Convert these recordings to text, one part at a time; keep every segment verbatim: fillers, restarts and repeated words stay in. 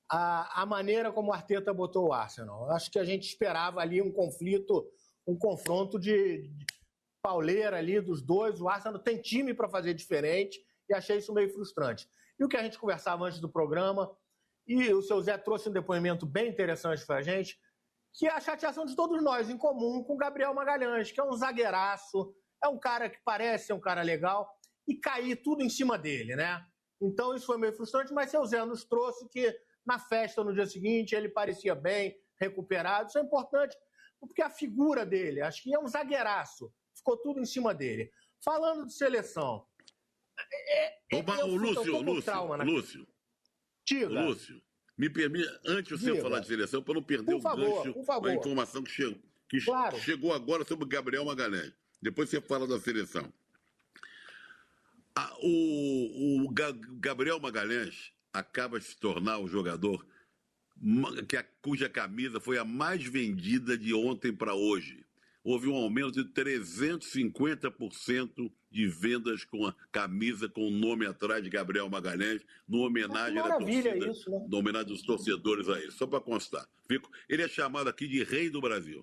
a, a maneira como o Arteta botou o Arsenal. Eu acho que a gente esperava ali um conflito, um confronto de, de pauleira ali dos dois. O Arsenal tem time para fazer diferente e achei isso meio frustrante. E o que a gente conversava antes do programa, e o seu Zé trouxe um depoimento bem interessante para a gente, que é a chateação de todos nós, em comum com o Gabriel Magalhães, que é um zagueiraço, é um cara que parece ser um cara legal, e cair tudo em cima dele, né? Então isso foi meio frustrante, mas seu Zé nos trouxe que na festa no dia seguinte ele parecia bem, recuperado. Isso é importante, porque a figura dele, acho que é um zagueiraço, ficou tudo em cima dele. Falando de seleção... É, é, Opa, eu, o Lúcio, eu Lúcio, trauma, né? Lúcio, Diga. Lúcio, me permite, antes de você Diga. falar de seleção, para não perder Por o favor, gancho por favor. da informação que, che que Claro. chegou agora sobre o Gabriel Magalhães. Depois você fala da seleção. Ah, o, o Ga Gabriel Magalhães acaba de se tornar o jogador que a, cuja camisa foi a mais vendida de ontem para hoje. Houve um aumento de trezentos e cinquenta por cento de vendas com a camisa com o nome atrás de Gabriel Magalhães, no homenagem à torcida, isso, né? No homenagem dos torcedores a ele, só para constar. Fico, ele é chamado aqui de rei do Brasil.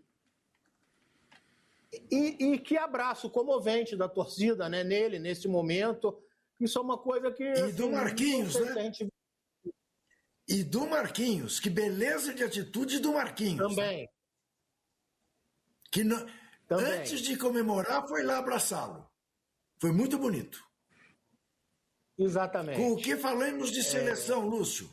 E, e que abraço comovente da torcida, né, nele, nesse momento. Isso é uma coisa que... E do Marquinhos, né? Gente... E do Marquinhos, que beleza de atitude do Marquinhos. Também. Né? Que não, antes de comemorar, foi lá abraçá-lo. Foi muito bonito. Exatamente. Com o que falamos de seleção, é... Lúcio?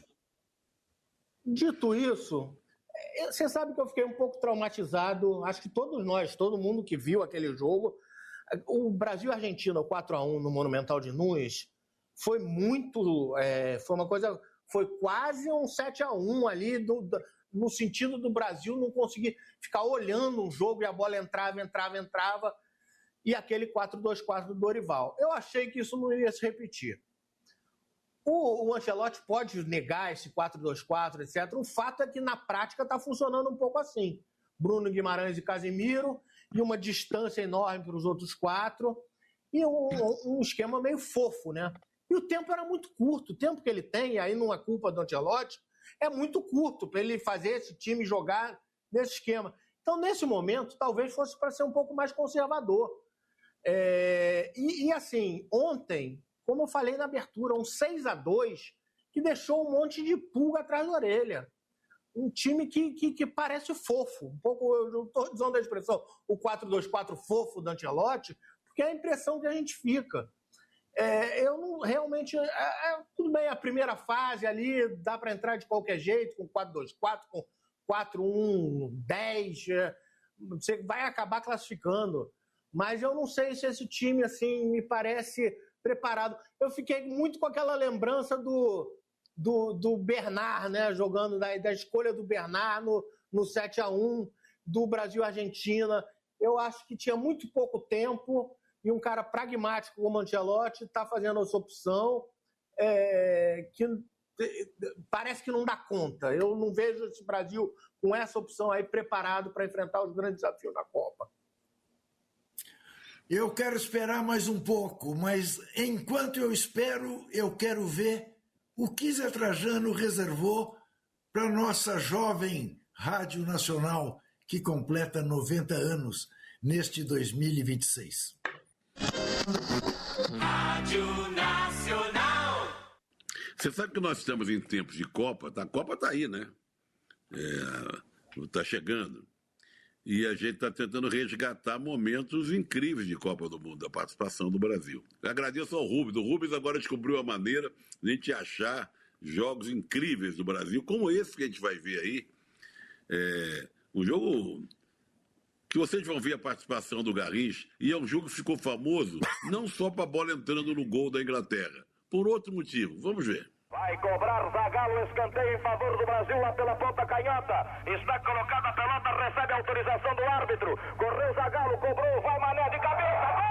Dito isso, você sabe que eu fiquei um pouco traumatizado. Acho que todos nós, todo mundo que viu aquele jogo, o Brasil e Argentina, quatro a um no Monumental de Nunes, foi muito... É, foi uma coisa... Foi quase um sete a um ali, do, do, no sentido do Brasil não conseguir ficar olhando um jogo e a bola entrava, entrava, entrava, e aquele quatro dois quatro do Dorival. Eu achei que isso não iria se repetir. O, o Ancelotti pode negar esse quatro dois quatro, etcétera. O fato é que na prática está funcionando um pouco assim. Bruno Guimarães e Casemiro, e uma distância enorme para os outros quatro, e um, um esquema meio fofo, né? E o tempo era muito curto. O tempo que ele tem, aí não é culpa do Ancelotti, é muito curto para ele fazer esse time jogar nesse esquema. Então, nesse momento, talvez fosse para ser um pouco mais conservador. É... E, e, assim, ontem, como eu falei na abertura, um seis a dois que deixou um monte de pulga atrás da orelha. Um time que, que, que parece fofo. Um pouco, eu não estou usando a expressão, o quatro dois quatro fofo do Ancelotti, porque é a impressão que a gente fica. É, eu não realmente... É, é, tudo bem, a primeira fase ali dá para entrar de qualquer jeito, com quatro dois quatro, com quatro um dez, é, você vai acabar classificando. Mas eu não sei se esse time assim me parece preparado. Eu fiquei muito com aquela lembrança do, do, do Bernard, né, jogando da, da escolha do Bernard no, no sete a um do Brasil-Argentina. Eu acho que tinha muito pouco tempo. E um cara pragmático como o Ancelotti está fazendo essa opção é, que parece que não dá conta. Eu não vejo esse Brasil com essa opção aí preparado para enfrentar os grandes desafios da Copa. Eu quero esperar mais um pouco, mas enquanto eu espero, eu quero ver o que Zé Trajano reservou para a nossa jovem Rádio Nacional, que completa noventa anos neste dois mil e vinte e seis. Rádio Nacional. Você sabe que nós estamos em tempos de Copa, tá? A Copa está aí, né? Está é, chegando. E a gente está tentando resgatar momentos incríveis de Copa do Mundo, da participação do Brasil. Eu agradeço ao Rubens. O Rubens agora descobriu a maneira de a gente achar jogos incríveis do Brasil, como esse que a gente vai ver aí. É, um jogo... que vocês vão ver a participação do Garrincha, e é um jogo que ficou famoso não só para a bola entrando no gol da Inglaterra, por outro motivo. Vamos ver. Vai cobrar Zagallo, escanteio em favor do Brasil lá pela ponta canhota. Está colocada a pelota, recebe a autorização do árbitro. Correu Zagallo, cobrou, vai Mané de cabeça. Gol!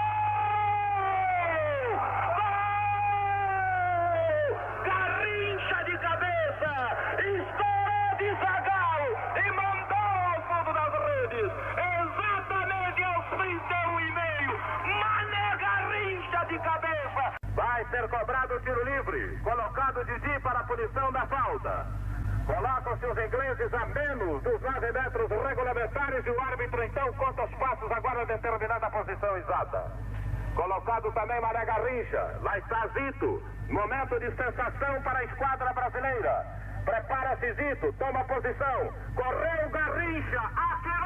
Gol! Garrincha de cabeça! Estourou de Zagallo e mandou ao fundo das redes. Exatamente aos trinta e um e meio. Mané Garrincha de cabeça. Vai ser cobrado o tiro livre. Colocado Didi para a punição da falta. Colocam-se os ingleses a menos dos nove metros regulamentares e o árbitro então conta os passos agora determinada a posição exata. Colocado também Mané Garrincha. Lá está Zito. Momento de sensação para a esquadra brasileira. Prepara-se Zito, toma posição. Correu Garrincha, atirou!